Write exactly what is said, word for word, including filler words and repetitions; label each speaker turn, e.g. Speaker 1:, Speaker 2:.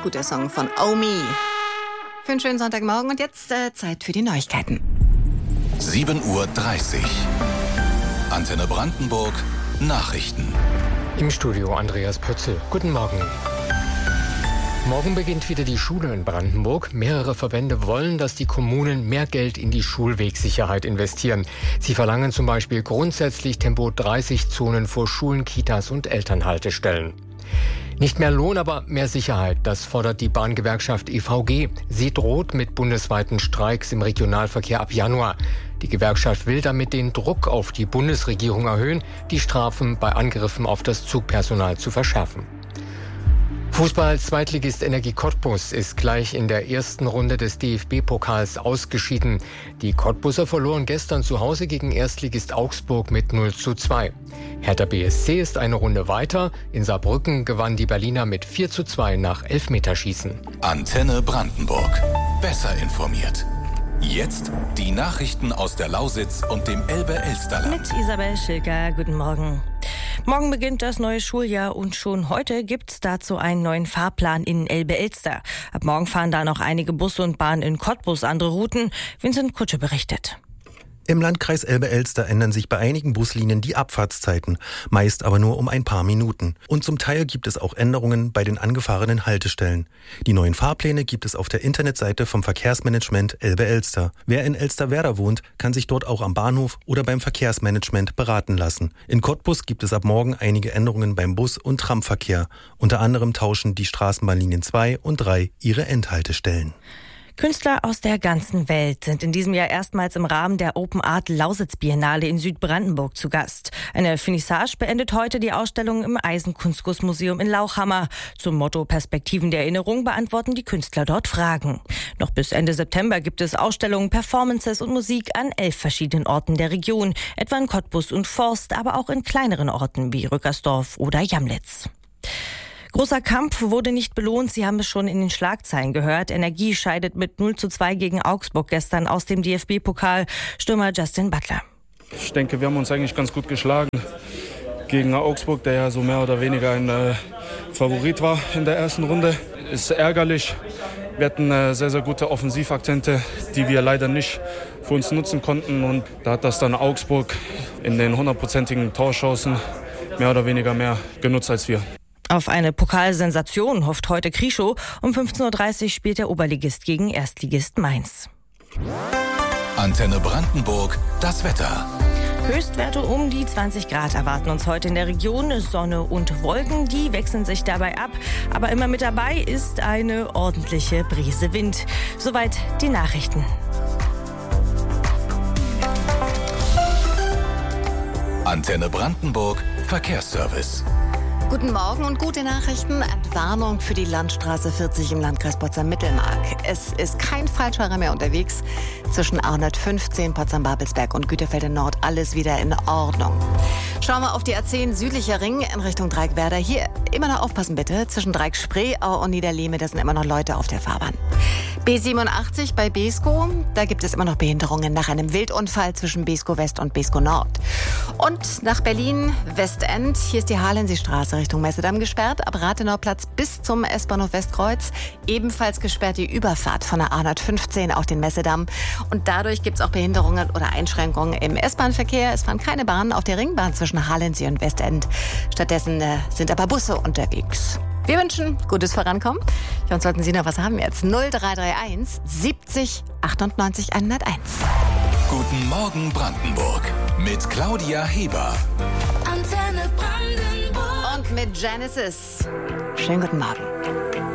Speaker 1: guter Song von Omi. Für einen schönen Sonntagmorgen und jetzt äh, Zeit für die Neuigkeiten.
Speaker 2: sieben Uhr dreißig. Antenne Brandenburg. Nachrichten.
Speaker 3: Im Studio Andreas Pötzel. Guten Morgen. Morgen beginnt wieder die Schule in Brandenburg. Mehrere Verbände wollen, dass die Kommunen mehr Geld in die Schulwegsicherheit investieren. Sie verlangen zum Beispiel grundsätzlich Tempo dreißig Zonen vor Schulen, Kitas und Elternhaltestellen. Nicht mehr Lohn, aber mehr Sicherheit. Das fordert die Bahngewerkschaft E V G. Sie droht mit bundesweiten Streiks im Regionalverkehr ab Januar. Die Gewerkschaft will damit den Druck auf die Bundesregierung erhöhen, die Strafen bei Angriffen auf das Zugpersonal zu verschärfen. Fußball-Zweitligist Energie Cottbus ist gleich in der ersten Runde des D F B-Pokals ausgeschieden. Die Cottbuser verloren gestern zu Hause gegen Erstligist Augsburg mit null zu zwei. Hertha B S C ist eine Runde weiter. In Saarbrücken gewann die Berliner mit vier zu zwei nach Elfmeterschießen.
Speaker 2: Antenne Brandenburg. Besser informiert. Jetzt die Nachrichten aus der Lausitz und dem Elbe-Elsterland.
Speaker 4: Mit Isabel Schilker, guten Morgen. Morgen beginnt das neue Schuljahr und schon heute gibt's dazu einen neuen Fahrplan in Elbe-Elster. Ab morgen fahren da noch einige Busse und Bahnen in Cottbus andere Routen. Vincent Kutsche berichtet.
Speaker 5: Im Landkreis Elbe-Elster ändern sich bei einigen Buslinien die Abfahrtszeiten, meist aber nur um ein paar Minuten. Und zum Teil gibt es auch Änderungen bei den angefahrenen Haltestellen. Die neuen Fahrpläne gibt es auf der Internetseite vom Verkehrsmanagement Elbe-Elster. Wer in Elsterwerda wohnt, kann sich dort auch am Bahnhof oder beim Verkehrsmanagement beraten lassen. In Cottbus gibt es ab morgen einige Änderungen beim Bus- und Tramverkehr. Unter anderem tauschen die Straßenbahnlinien zwei und drei ihre Endhaltestellen.
Speaker 4: Künstler aus der ganzen Welt sind in diesem Jahr erstmals im Rahmen der Open Art Lausitz Biennale in Südbrandenburg zu Gast. Eine Finissage beendet heute die Ausstellung im Eisenkunstgussmuseum in Lauchhammer. Zum Motto Perspektiven der Erinnerung beantworten die Künstler dort Fragen. Noch bis Ende September gibt es Ausstellungen, Performances und Musik an elf verschiedenen Orten der Region, etwa in Cottbus und Forst, aber auch in kleineren Orten wie Rückersdorf oder Jamlitz. Großer Kampf wurde nicht belohnt. Sie haben es schon in den Schlagzeilen gehört. Energie scheidet mit null zu zwei gegen Augsburg gestern aus dem D F B-Pokal. Stürmer Justin Butler.
Speaker 6: Ich denke, wir haben uns eigentlich ganz gut geschlagen gegen Augsburg, der ja so mehr oder weniger ein äh, Favorit war in der ersten Runde. Ist ärgerlich. Wir hatten äh, sehr, sehr gute Offensivakzente, die wir leider nicht für uns nutzen konnten. Und da hat das dann Augsburg in den hundertprozentigen Torchancen mehr oder weniger mehr genutzt als wir.
Speaker 4: Auf eine Pokalsensation hofft heute Krieschow. Um fünfzehn Uhr dreißig spielt der Oberligist gegen Erstligist Mainz.
Speaker 2: Antenne Brandenburg, das Wetter.
Speaker 4: Höchstwerte um die zwanzig Grad erwarten uns heute in der Region. Sonne und Wolken, die wechseln sich dabei ab. Aber immer mit dabei ist eine ordentliche Brise Wind. Soweit die Nachrichten.
Speaker 2: Antenne Brandenburg, Verkehrsservice.
Speaker 1: Guten Morgen und gute Nachrichten. Entwarnung für die Landstraße vierzig im Landkreis Potsdam-Mittelmark. Es ist kein Falschfahrer mehr unterwegs. Zwischen A hundertfünfzehn, Potsdam-Babelsberg und Güterfelder Nord alles wieder in Ordnung. Schauen wir auf die A zehn südlicher Ring in Richtung Dreieckwerder. Hier immer noch aufpassen bitte. Zwischen Dreieck-Spreeau und Niederlehme, da sind immer noch Leute auf der Fahrbahn. B siebenundachtzig bei Beeskow, da gibt es immer noch Behinderungen nach einem Wildunfall zwischen Beeskow West und Beeskow Nord. Und nach Berlin Westend, hier ist die Halensee-Straße Richtung Messedamm gesperrt, ab Rathenauplatz bis zum S-Bahnhof Westkreuz. Ebenfalls gesperrt die Überfahrt von der A hundertfünfzehn auf den Messedamm. Und dadurch gibt es auch Behinderungen oder Einschränkungen im S-Bahn-Verkehr. Es fahren keine Bahnen auf der Ringbahn zwischen Halensee und Westend. Stattdessen äh, sind aber Busse unterwegs. Wir wünschen gutes Vorankommen. Ja, und sollten Sie noch was haben jetzt? null drei drei eins siebzig achtundneunzig hunderteins.
Speaker 2: Guten Morgen Brandenburg mit Claudia Heber.
Speaker 1: Antenne Brandenburg. Und mit Genesis. Schönen guten Morgen.